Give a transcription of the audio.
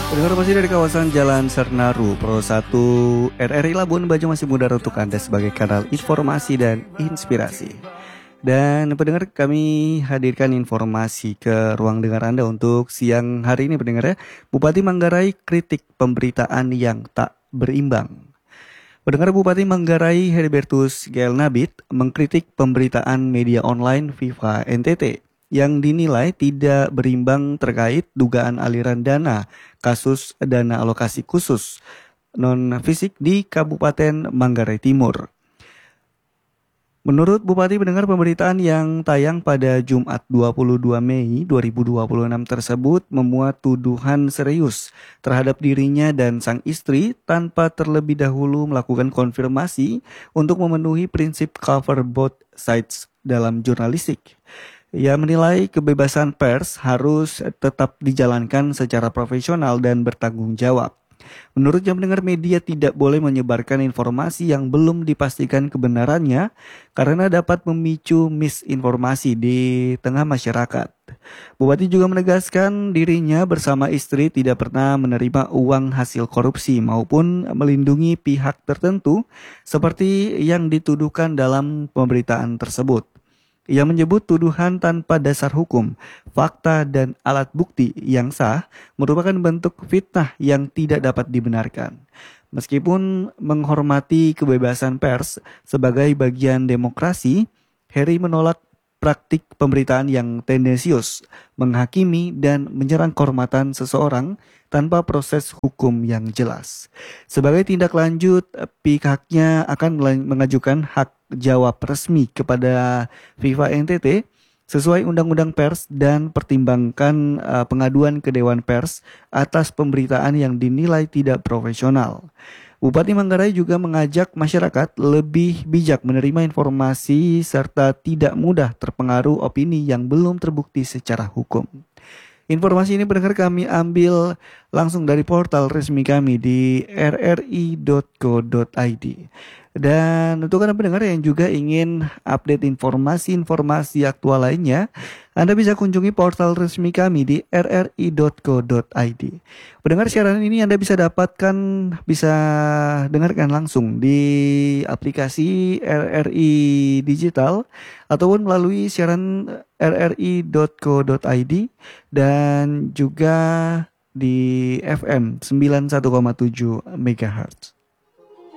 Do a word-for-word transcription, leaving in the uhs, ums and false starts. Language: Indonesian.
Pendengar masih dari kawasan Jalan Sernaru, Pro satu R R I Labuan Bajo masih mudah untuk Anda sebagai kanal informasi dan inspirasi. Dan pendengar, kami hadirkan informasi ke ruang dengar Anda untuk siang hari ini pendengar ya. Bupati Manggarai kritik pemberitaan yang tak berimbang. Pendengar, Bupati Manggarai Heribertus Gael Nabit mengkritik pemberitaan media online Viva N T T yang dinilai tidak berimbang terkait dugaan aliran dana kasus dana alokasi khusus non-fisik di Kabupaten Manggarai Timur. Menurut Bupati, pendengar, pemberitaan yang tayang pada Jumat dua puluh dua Mei dua ribu dua puluh enam tersebut memuat tuduhan serius terhadap dirinya dan sang istri tanpa terlebih dahulu melakukan konfirmasi untuk memenuhi prinsip cover both sides dalam jurnalistik. Ia menilai kebebasan pers harus tetap dijalankan secara profesional dan bertanggung jawab. Menurutnya, pendengar, media tidak boleh menyebarkan informasi yang belum dipastikan kebenarannya karena dapat memicu misinformasi di tengah masyarakat. Bupati juga menegaskan dirinya bersama istri tidak pernah menerima uang hasil korupsi maupun melindungi pihak tertentu seperti yang dituduhkan dalam pemberitaan tersebut. Ia menyebut tuduhan tanpa dasar hukum, fakta dan alat bukti yang sah merupakan bentuk fitnah yang tidak dapat dibenarkan. Meskipun menghormati kebebasan pers sebagai bagian demokrasi, Heri menolak praktik pemberitaan yang tendensius, menghakimi dan menyerang kehormatan seseorang tanpa proses hukum yang jelas. Sebagai tindak lanjut, pihaknya akan mengajukan hak jawab resmi kepada Viva N T T sesuai Undang-Undang Pers dan pertimbangkan uh, pengaduan ke Dewan Pers atas pemberitaan yang dinilai tidak profesional. Bupati Manggarai juga mengajak masyarakat lebih bijak menerima informasi serta tidak mudah terpengaruh opini yang belum terbukti secara hukum. Informasi ini pendengar kami ambil langsung dari portal resmi kami di r r i dot co dot i d. Dan untuk Anda pendengar yang juga ingin update informasi-informasi aktual lainnya, Anda bisa kunjungi portal resmi kami di r r i dot co dot i d. Pendengar, siaran ini Anda bisa dapatkan, bisa dengarkan langsung di aplikasi R R I Digital ataupun melalui siaran r r i dot co dot i d dan juga di F M sembilan puluh satu koma tujuh megahertz.